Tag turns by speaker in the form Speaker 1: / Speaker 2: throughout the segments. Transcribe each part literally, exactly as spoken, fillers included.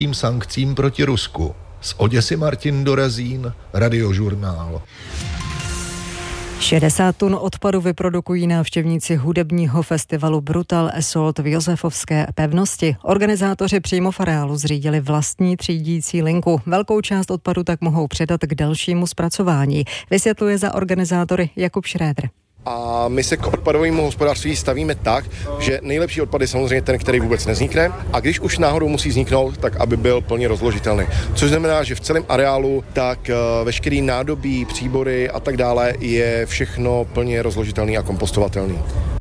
Speaker 1: sankcím proti Rusku. Z Oděsy Martin Dorazín, Radiožurnál.
Speaker 2: šedesát tun odpadu vyprodukují návštěvníci hudebního festivalu Brutal Assault v Josefovské pevnosti. Organizátoři přímo v areálu zřídili vlastní třídící linku. Velkou část odpadu tak mohou předat k dalšímu zpracování, vysvětluje za organizátory Jakub Šrédr.
Speaker 3: A my se k odpadovému hospodářství stavíme tak, že nejlepší odpad je samozřejmě ten, který vůbec nevznikne, a když už náhodou musí vzniknout, tak aby byl plně rozložitelný. Což znamená, že v celém areálu tak veškerý nádobí, příbory a tak dále je všechno plně rozložitelný a kompostovatelný.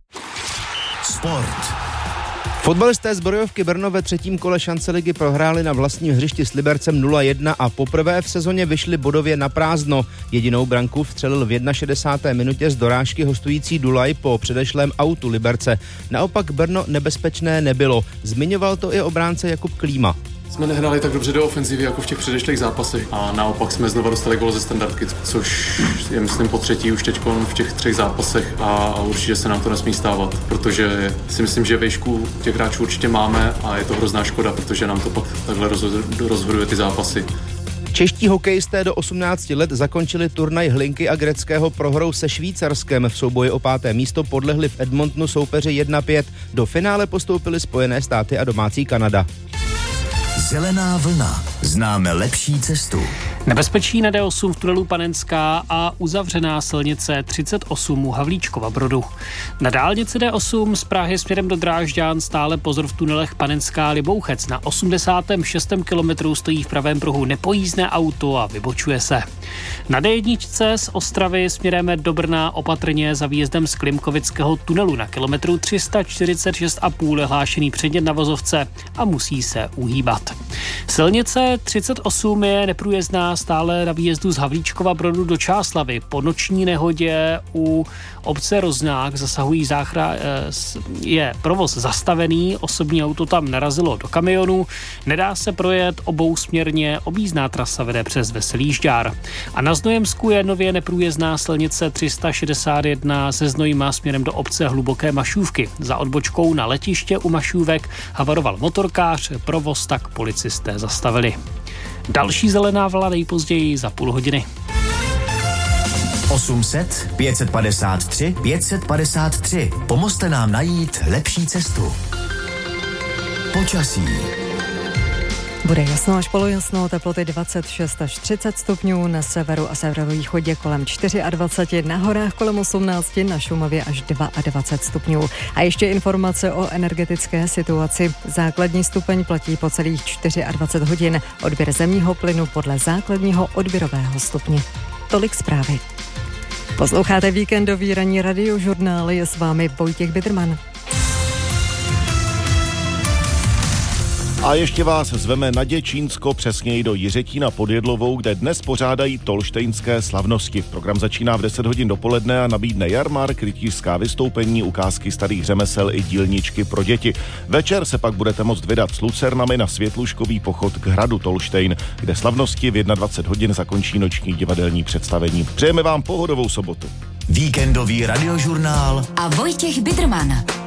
Speaker 4: Sport. Fotbalisté z Borojovky Brno ve třetím kole šance ligy prohráli na vlastním hřišti s Libercem nula jedna a poprvé v sezóně vyšli bodově na prázdno. Jedinou branku vstřelil v šedesátém první minutě z dorážky hostující Dulaj po předešlém autu Liberce. Naopak Brno nebezpečné nebylo. Zmiňoval to i obránce Jakub Klíma.
Speaker 5: Jsme nehráli tak dobře do ofenzivy jako v těch předešlých zápasech a naopak jsme znova dostali gól ze standardky, což je myslím po třetí už teď v těch třech zápasech a, a určitě se nám to nesmí stávat, protože si myslím, že výšku těch hráčů určitě máme a je to hrozná škoda, protože nám to pak takhle rozhoduje ty zápasy.
Speaker 4: Čeští hokejisté do osmnácti let zakončili turnaj Hlinky a Greckého prohrou se Švýcarskem. V souboji o páté místo podlehli v Edmontonu soupeři jedna pět. Do finále postoupily Spojené státy a domácí Kanada.
Speaker 6: Zelená vlna. Známe lepší cestu.
Speaker 7: Nebezpečí na D osm v tunelu Panenská a uzavřená silnice třicet osm u Havlíčkova Brodu. Na dálnici D osm z Prahy směrem do Drážďan stále pozor v tunelech Panenská Libouchec. Na osmdesátém šestém kilometru stojí v pravém pruhu nepojízdné auto a vybočuje se. Na D jedna z Ostravy směrem do Brna opatrně za výjezdem z Klimkovického tunelu na kilometru tři sta čtyřicet šest a půl je hlášený předět na vozovce a musí se uhýbat. Silnice třicet osm je neprůjezdná stále na výjezdu z Havlíčkova Brodu do Čáslavy. Po noční nehodě u obce Roznák zasahují záchra, je provoz zastavený, osobní auto tam narazilo do kamionu, nedá se projet obousměrně, objízdná trasa vede přes Veselý Žďár. A na Znojemsku je nově neprůjezdná silnice tři sta šedesát jedna se Znojma směrem do obce Hluboké Mašůvky. Za odbočkou na letiště u Mašůvek havaroval motorkář, provoz tak policisté zastavili. Další zelená vlna nejpozději za půl hodiny.
Speaker 6: osm set, pět set padesát tři, pět set padesát tři. Pomozte nám najít lepší cestu. Počasí.
Speaker 2: Bude jasno až polojasno, teploty dvacet šest až třicet stupňů, na severu a severovýchodě kolem dvacet čtyři, na horách kolem osmnáct, na Šumavě až dvacet dva stupňů. A ještě informace o energetické situaci. Základní stupeň platí po celých dvacet čtyři hodin, odběr zemního plynu podle základního odběrového stupně. Tolik zprávy. Posloucháte víkendový ranní radiožurnál, je s vámi Vojtěch Bidrman.
Speaker 8: A ještě vás zveme na Děčínsko, přesněji do Jiřetína pod Jedlovou, kde dnes pořádají tolštejnské slavnosti. Program začíná v deset hodin dopoledne a nabídne jarmark, rytířská vystoupení, ukázky starých řemesel i dílničky pro děti. Večer se pak budete moct vydat s lucernami na světluškový pochod k hradu Tolštejn, kde slavnosti v dvacet jedna hodin zakončí noční divadelní představení. Přejeme vám pohodovou sobotu.
Speaker 6: Víkendový radiožurnál
Speaker 9: a Vojtěch Bidrman.